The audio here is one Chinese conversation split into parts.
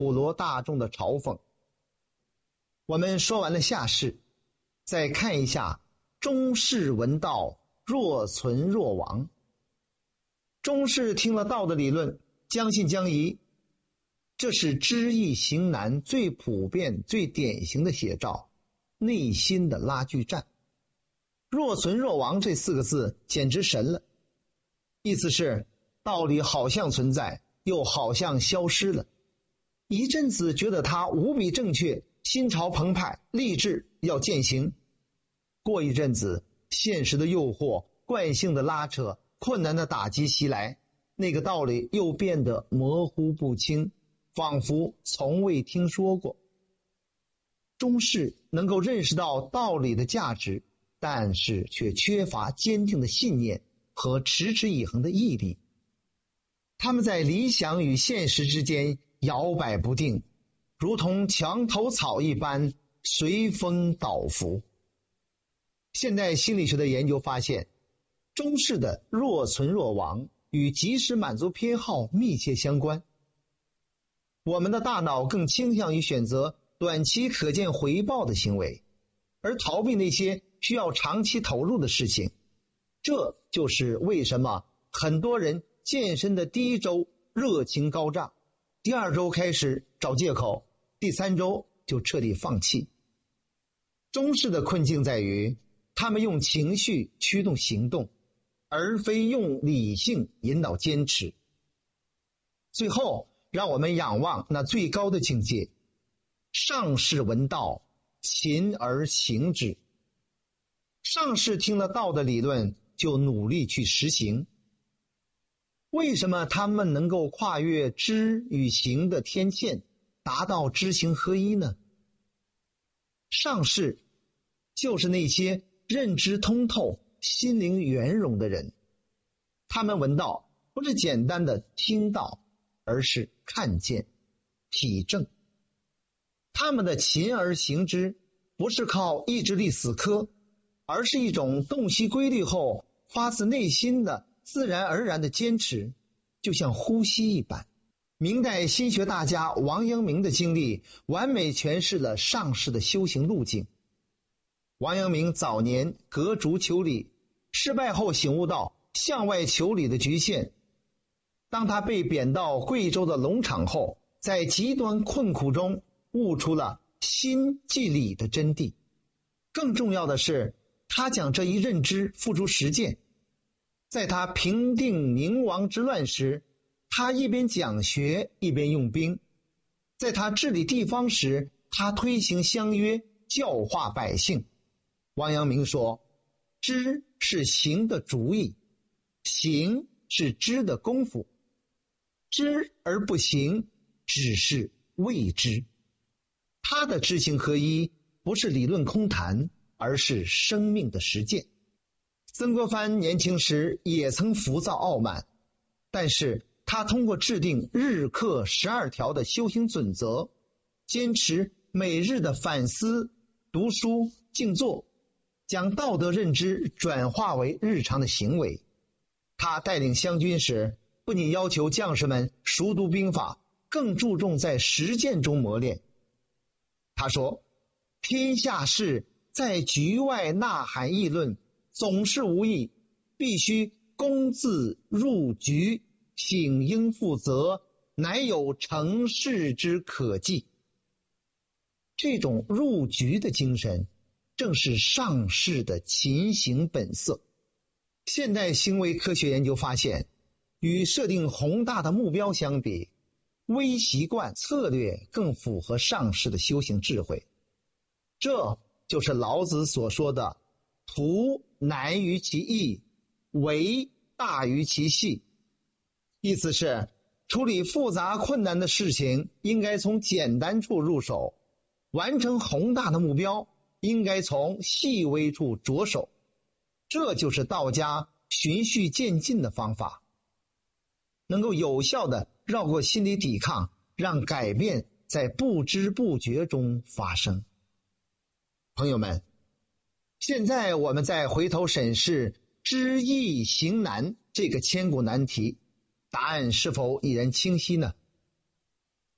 普罗大众的嘲讽。我们说完了下士，再看一下中士闻道，若存若亡。中士听了道的理论，将信将疑，这是知易行难最普遍最典型的写照，内心的拉锯战。若存若亡这4个字简直神了，意思是道理好像存在，又好像消失了。一阵子觉得它无比正确，心潮澎湃，立志要践行。过一阵子，现实的诱惑，惯性的拉扯，困难的打击袭来，那个道理又变得模糊不清，仿佛从未听说过。中士能够认识到道理的价值，但是却缺乏坚定的信念和持之以恒的毅力。他们在理想与现实之间摇摆不定，如同墙头草一般随风倒伏。现代心理学的研究发现，中士的若存若亡与及时满足偏好密切相关。我们的大脑更倾向于选择短期可见回报的行为，而逃避那些需要长期投入的事情。这就是为什么很多人健身的第1周热情高涨，第2周开始找借口，第3周就彻底放弃。中士的困境在于，他们用情绪驱动行动，而非用理性引导坚持。最后，让我们仰望那最高的境界，上士闻道，勤而行之。上士听了道的理论，就努力去实行。为什么他们能够跨越知与行的天堑，达到知行合一呢？上士就是那些认知通透、心灵圆融的人。他们闻道不是简单的听到，而是看见、体证。他们的勤而行之，不是靠意志力死磕，而是一种洞悉规律后发自内心的自然而然的坚持，就像呼吸一般。明代心学大家王阳明的经历完美诠释了上士的修行路径。王阳明早年革竹求理，失败后醒悟到向外求理的局限。当他被贬到贵州的农场后，在极端困苦中悟出了心即理的真谛。更重要的是，他将这一认知付诸实践。在他平定宁王之乱时，他一边讲学一边用兵；在他治理地方时，他推行乡约，教化百姓。王阳明说，知是行的主意，行是知的功夫，知而不行，只是未知。他的知行合一不是理论空谈，而是生命的实践。曾国藩年轻时也曾浮躁傲慢，但是他通过制定日课12条的修行准则，坚持每日的反思、读书、静坐，将道德认知转化为日常的行为。他带领湘军时，不仅要求将士们熟读兵法，更注重在实践中磨练。他说，天下事在局外呐喊议论，总是无益，必须公自入局，请应负责，乃有成事之可计。这种入局的精神，正是上士的勤行本色。现代行为科学研究发现，与设定宏大的目标相比，微习惯策略更符合上士的修行智慧。这就是老子所说的图难于其易，为大于其细。意思是，处理复杂困难的事情应该从简单处入手，完成宏大的目标应该从细微处着手。这就是道家循序渐进的方法，能够有效地绕过心理抵抗，让改变在不知不觉中发生。朋友们，现在我们再回头审视知易行难这个千古难题，答案是否已然清晰呢？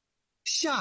下